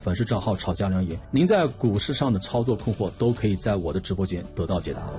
粉丝账号吵架良言，您在股市上的操作困惑都可以在我的直播间得到解答。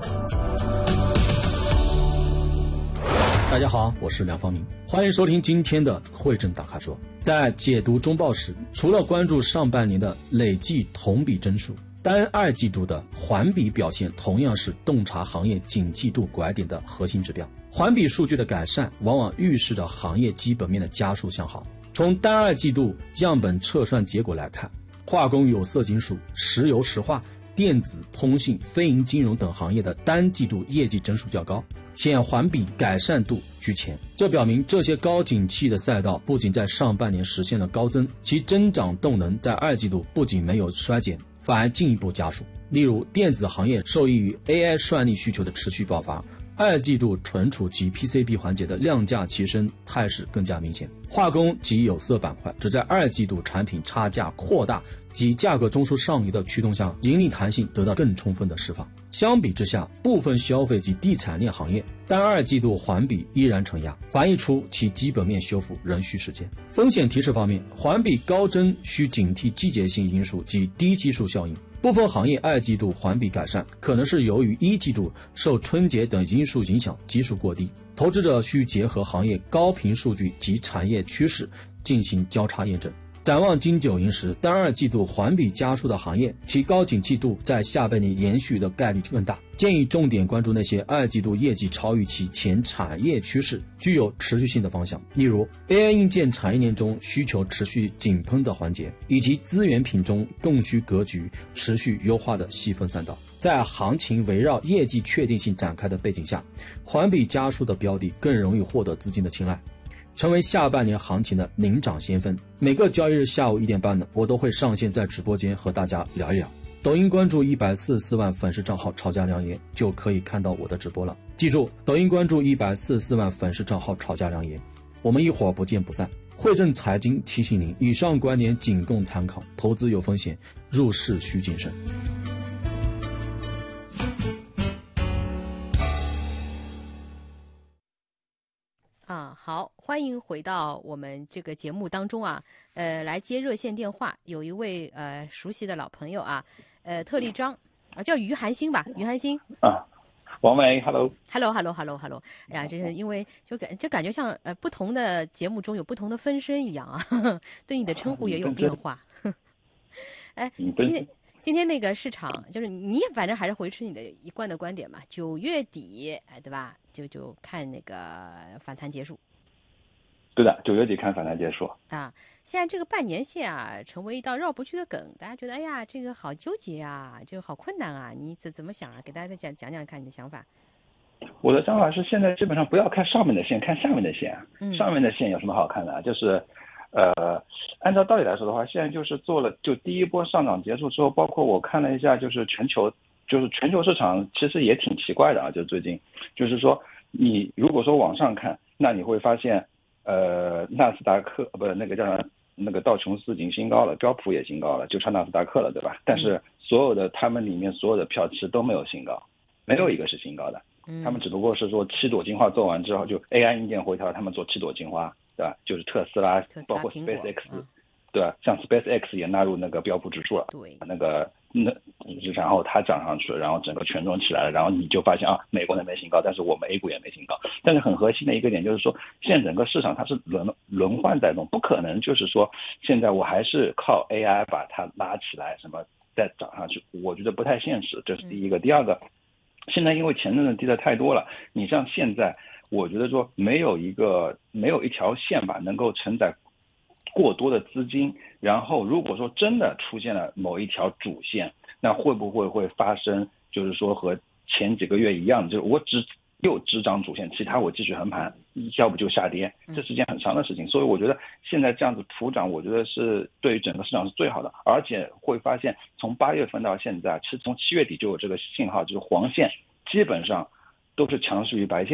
大家好，我是梁方明，欢迎收听今天的汇证大咖说。在解读中报时，除了关注上半年的累计同比增速，单二季度的环比表现同样是洞察行业景气度拐点的核心指标。环比数据的改善往往预示着行业基本面的加速向好。从单二季度样本测算结果来看，化工、有色金属、石油石化、电子、通信、非银金融等行业的单季度业绩增速较高，且环比改善度居前。这表明这些高景气的赛道不仅在上半年实现了高增，其增长动能在二季度不仅没有衰减，反而进一步加速。例如，电子行业受益于 AI 算力需求的持续爆发，二季度存储及 PCB 环节的量价齐升态势更加明显。化工及有色板块只在二季度产品差价扩大及价格中枢上移的驱动下，盈利弹性得到更充分的释放。相比之下，部分消费及地产链行业单二季度环比依然承压，反映出其基本面修复仍需时间。风险提示方面，环比高增需警惕季节性因素及低基数效应。部分行业二季度环比改善，可能是由于一季度受春节等因素影响基数过低，投资者需结合行业高频数据及产业趋势进行交叉验证。展望金九银十，单二季度环比加速的行业，其高景气度在下半年延续的概率更大。建议重点关注那些二季度业绩超预期前产业趋势具有持续性的方向，例如 AI 硬件产业链中需求持续井喷的环节，以及资源品中供需格局持续优化的细分赛道。在行情围绕业绩确定性展开的背景下，环比加速的标的更容易获得资金的青睐，成为下半年行情的领涨先锋。每个交易日下午1点半呢，我都会上线在直播间和大家聊一聊。抖音关注144万粉丝账号吵架良言就可以看到我的直播了。记住，抖音关注144万粉丝账号吵架良言，我们一会儿不见不散。汇证财经提醒您，以上观点仅供参考，投资有风险，入市需谨慎。 好，欢迎回到我们这个节目当中啊，来接热线电话，有一位熟悉的老朋友啊，特立章啊，叫于寒星吧，于寒星啊，王伟 ，hello， 哎呀，这是因为就感觉像不同的节目中有不同的分身一样啊，呵呵，对你的称呼也有变化。哎，今天那个市场就是你反正还是维持你的一贯的观点嘛，9月底对吧？就看那个反弹结束。 对的，9月底看反弹结束啊。现在这个半年线啊，成为一道绕不去的梗，大家觉得哎呀，这个好纠结啊，这个好困难啊，你怎么想啊？给大家讲讲看你的想法。 我的想法是，现在基本上不要看上面的线，看下面的线。上面的线有什么好看的啊？就是按照道理来说的话，现在就是做了，就第一波上涨结束之后，包括我看了一下，就是全球市场其实也挺奇怪的啊。就最近，就是说你如果说往上看，那你会发现，纳斯达克不是那个叫什么，那个道琼斯已经新高了，标普也新高了，就差纳斯达克了，对吧？但是所有的他们里面所有的票其实都没有新高，没有一个是新高的。他们只不过是说7朵金花做完之后，就 AI 硬件回调，他们做7朵金花，对吧？就是特斯拉包括 SpaceX，对吧？像 SpaceX 也纳入那个标普指数了， 对， 然后它涨上去了，然后整个权重起来了，然后你就发现啊，美国那边新高，但是我们 A 股也没新高。但是很核心的一个点就是说，现在整个市场它是轮换在动，不可能就是说现在我还是靠 AI 把它拉起来，什么再涨上去，我觉得不太现实，这是第一个。第二个，现在因为前阵子跌的太多了，你像现在，我觉得说没有一条线吧能够承载过多的资金，然后如果说真的出现了某一条主线，那会不会发生就是说和前几个月一样，就是我只涨主线，其他我继续横盘，要不就下跌，这是件很长的事情。所以我觉得现在这样子普涨，我觉得是对于整个市场是最好的。而且会发现从8月份到现在，其实从7月底就有这个信号，就是黄线基本上都是强势于白线的。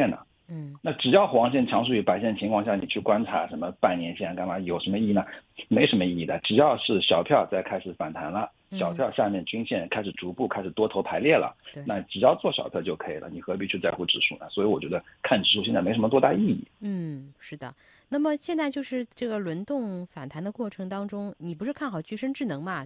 那只要黄线强属于白线情况下，你去观察什么半年线干嘛有什么意义呢？没什么意义的。只要是小票在开始反弹了，小票下面均线开始逐步开始多头排列了，那只要做小票就可以了，你何必去在乎指数呢？所以我觉得看指数现在没什么多大意义。 是的。那么现在就是这个轮动反弹的过程当中，你不是看好具身智能嘛？